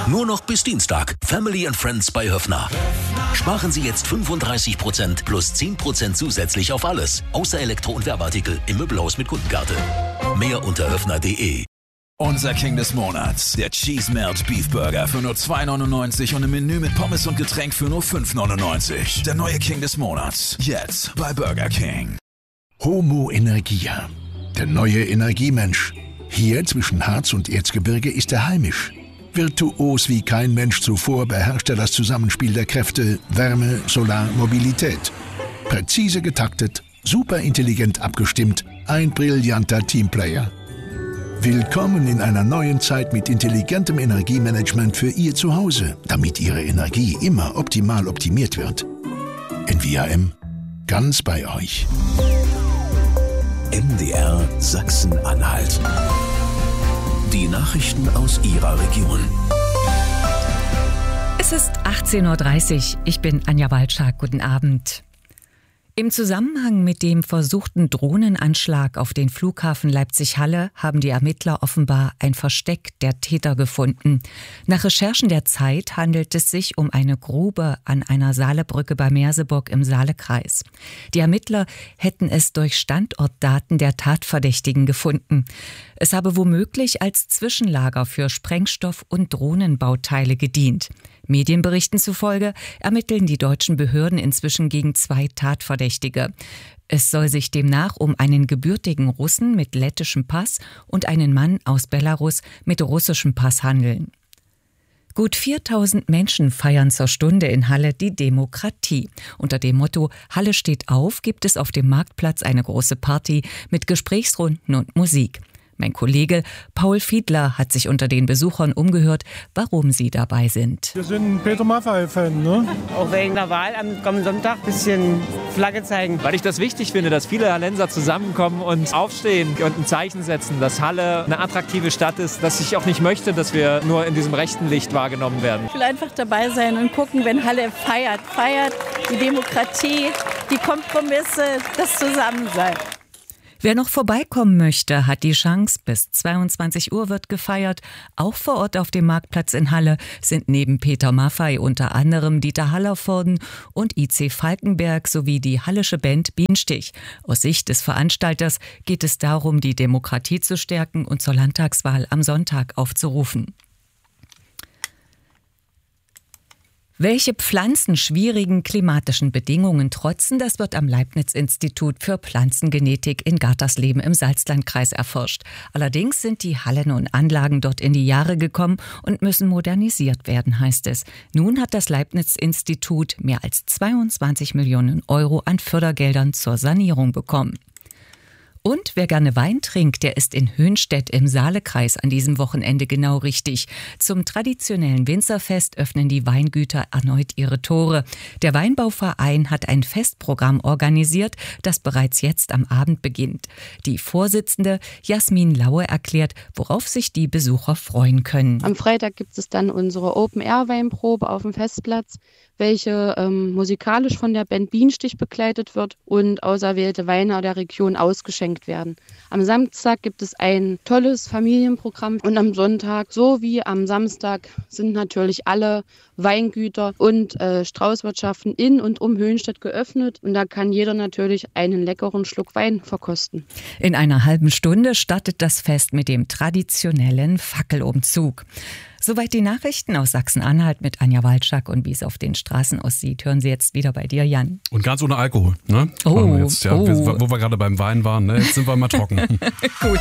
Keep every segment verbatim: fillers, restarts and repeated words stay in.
Nur noch bis Dienstag. Family and Friends bei Höffner. Sparen Sie jetzt fünfunddreißig Prozent plus zehn Prozent zusätzlich auf alles. Außer Elektro- und Werbeartikel im Möbelhaus mit Kundenkarte. Mehr unter höffner punkt de. Unser King des Monats, der Cheese Melt Beef Burger für nur zwei neunundneunzig und ein Menü mit Pommes und Getränk für nur fünf neunundneunzig. Der neue King des Monats, jetzt bei Burger King. Homo Energia, der neue Energiemensch. Hier zwischen Harz und Erzgebirge ist er heimisch. Virtuos wie kein Mensch zuvor beherrscht er das Zusammenspiel der Kräfte Wärme, Solar, Mobilität. Präzise getaktet, super intelligent abgestimmt, ein brillanter Teamplayer. Willkommen in einer neuen Zeit mit intelligentem Energiemanagement für Ihr Zuhause, damit Ihre Energie immer optimal optimiert wird. N V A M, ganz bei euch. M D R Sachsen-Anhalt. Die Nachrichten aus Ihrer Region. Es ist achtzehn Uhr dreißig. Ich bin Anja Walczak. Guten Abend. Im Zusammenhang mit dem versuchten Drohnenanschlag auf den Flughafen Leipzig-Halle haben die Ermittler offenbar ein Versteck der Täter gefunden. Nach Recherchen der Zeit handelt es sich um eine Grube an einer Saalebrücke bei Merseburg im Saalekreis. Die Ermittler hätten es durch Standortdaten der Tatverdächtigen gefunden. Es habe womöglich als Zwischenlager für Sprengstoff- und Drohnenbauteile gedient. Medienberichten zufolge ermitteln die deutschen Behörden inzwischen gegen zwei Tatverdächtige. Es soll sich demnach um einen gebürtigen Russen mit lettischem Pass und einen Mann aus Belarus mit russischem Pass handeln. Gut viertausend Menschen feiern zur Stunde in Halle die Demokratie. Unter dem Motto Halle steht auf gibt es auf dem Marktplatz eine große Party mit Gesprächsrunden und Musik. Mein Kollege Paul Fiedler hat sich unter den Besuchern umgehört, warum sie dabei sind. Wir sind Peter Maffay-Fan, ne? Auch wegen der Wahl am kommenden Sonntag ein bisschen Flagge zeigen. Weil ich das wichtig finde, dass viele Hallenser zusammenkommen und aufstehen und ein Zeichen setzen, dass Halle eine attraktive Stadt ist, dass ich auch nicht möchte, dass wir nur in diesem rechten Licht wahrgenommen werden. Ich will einfach dabei sein und gucken, wenn Halle feiert. Feiert die Demokratie, die Kompromisse, das Zusammensein. Wer noch vorbeikommen möchte, hat die Chance. Bis zweiundzwanzig Uhr wird gefeiert. Auch vor Ort auf dem Marktplatz in Halle sind neben Peter Maffay unter anderem Dieter Hallervorden und I C Falkenberg sowie die hallische Band Bienenstich. Aus Sicht des Veranstalters geht es darum, die Demokratie zu stärken und zur Landtagswahl am Sonntag aufzurufen. Welche Pflanzen schwierigen klimatischen Bedingungen trotzen, das wird am Leibniz-Institut für Pflanzengenetik in Gartersleben im Salzlandkreis erforscht. Allerdings sind die Hallen und Anlagen dort in die Jahre gekommen und müssen modernisiert werden, heißt es. Nun hat das Leibniz-Institut mehr als zweiundzwanzig Millionen Euro an Fördergeldern zur Sanierung bekommen. Und wer gerne Wein trinkt, der ist in Höhnstedt im Saalekreis an diesem Wochenende genau richtig. Zum traditionellen Winzerfest öffnen die Weingüter erneut ihre Tore. Der Weinbauverein hat ein Festprogramm organisiert, das bereits jetzt am Abend beginnt. Die Vorsitzende Jasmin Laue erklärt, worauf sich die Besucher freuen können. Am Freitag gibt es dann unsere Open-Air-Weinprobe auf dem Festplatz, welche ähm, musikalisch von der Band Bienenstich begleitet wird und auserwählte Weine der Region ausgeschenkt werden. Am Samstag gibt es ein tolles Familienprogramm und am Sonntag sowie am Samstag sind natürlich alle Weingüter und äh, Straußwirtschaften in und um Höhnstedt geöffnet und da kann jeder natürlich einen leckeren Schluck Wein verkosten. In einer halben Stunde startet das Fest mit dem traditionellen Fackelumzug. Soweit die Nachrichten aus Sachsen-Anhalt mit Anja Walczak und wie es auf den Straßen aussieht, hören Sie jetzt wieder bei dir, Jan. Und ganz ohne Alkohol, ne? Oh, jetzt, ja, oh. Wir, wo wir gerade beim Wein waren, ne? Jetzt sind wir mal trocken. Gut.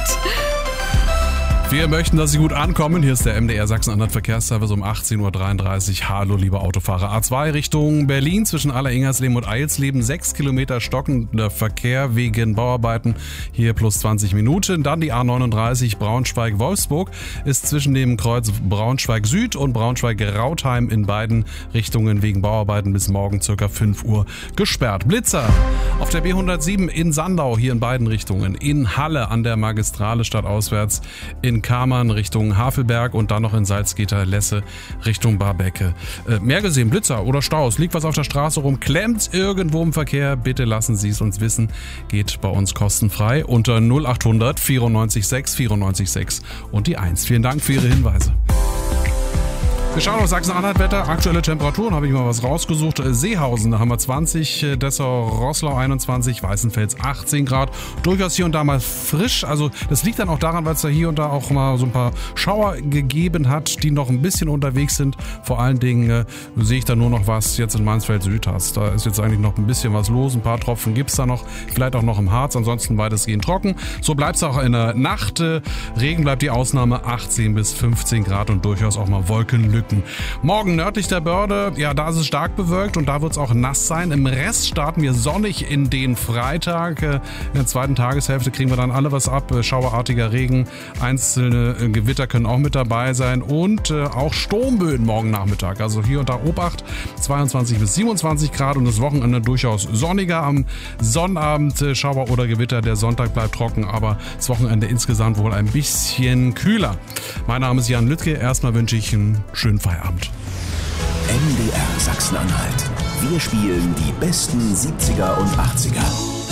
Wir möchten, dass Sie gut ankommen. Hier ist der M D R Sachsen-Anhalt Verkehrsservice um achtzehn Uhr dreiunddreißig. Hallo, liebe Autofahrer. A zwei Richtung Berlin zwischen Aller-Ingersleben und Eilsleben. Sechs Kilometer stockender Verkehr wegen Bauarbeiten. Hier plus zwanzig Minuten. Dann die A neununddreißig Braunschweig-Wolfsburg ist zwischen dem Kreuz Braunschweig-Süd und Braunschweig-Rautheim in beiden Richtungen wegen Bauarbeiten bis morgen ca. fünf Uhr gesperrt. Blitzer auf der B hundertsieben in Sandau, hier in beiden Richtungen. In Halle an der Magistrale stadtauswärts. In Kammern Richtung Havelberg und dann noch in Salzgitter-Lesse Richtung Barbecke. Äh, mehr gesehen, Blitzer oder Staus, liegt was auf der Straße rum, klemmt irgendwo im Verkehr, bitte lassen Sie es uns wissen, geht bei uns kostenfrei unter null acht hundert vierundneunzig sechs vierundneunzig sechs und die eins. Vielen Dank für Ihre Hinweise. Wir schauen auf Sachsen-Anhalt-Wetter. Aktuelle Temperaturen, habe ich mal was rausgesucht. Seehausen, da haben wir zwanzig, Dessau-Roßlau einundzwanzig, Weißenfels achtzehn Grad. Durchaus hier und da mal frisch. Also das liegt dann auch daran, weil es da hier und da auch mal so ein paar Schauer gegeben hat, die noch ein bisschen unterwegs sind. Vor allen Dingen äh, sehe ich da nur noch was jetzt in Mansfeld-Süd hast. Da ist jetzt eigentlich noch ein bisschen was los. Ein paar Tropfen gibt es da noch. Vielleicht auch noch im Harz. Ansonsten weitestgehend trocken. So bleibt es auch in der Nacht. Regen bleibt die Ausnahme, achtzehn bis fünfzehn Grad und durchaus auch mal Wolkenlücken. Morgen nördlich der Börde, ja, da ist es stark bewölkt und da wird es auch nass sein. Im Rest starten wir sonnig in den Freitag. In der zweiten Tageshälfte kriegen wir dann alle was ab. Schauerartiger Regen, einzelne Gewitter können auch mit dabei sein und äh, auch Sturmböen morgen Nachmittag. Also hier und da Obacht, zweiundzwanzig bis siebenundzwanzig Grad und das Wochenende durchaus sonniger. Am Sonnabend äh, Schauer oder Gewitter, der Sonntag bleibt trocken, aber das Wochenende insgesamt wohl ein bisschen kühler. Mein Name ist Jan Lüttke. Erstmal wünsche ich einen schönen Feierabend. M D R Sachsen-Anhalt. Wir spielen die besten siebziger und achtziger.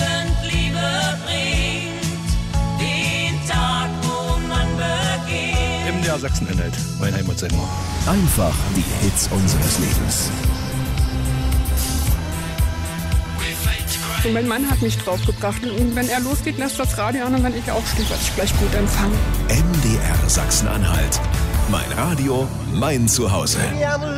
M D R Sachsen-Anhalt, mein Heimatsender. Einfach die Hits unseres Lebens. Und mein Mann hat mich draufgebracht. Und wenn er losgeht, lässt das Radio an und wenn ich aufstehe, werde ich gleich gut empfangen. M D R Sachsen-Anhalt. Mein Radio, mein Zuhause.